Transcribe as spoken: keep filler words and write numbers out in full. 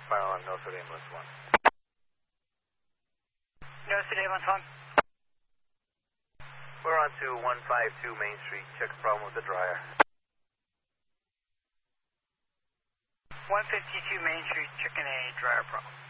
Fire on Northwood Ambulance one. Northwood Ambulance one. We're on to one five two Main Street. Check a problem with the dryer. one fifty-two Main Street, checking a dryer problem.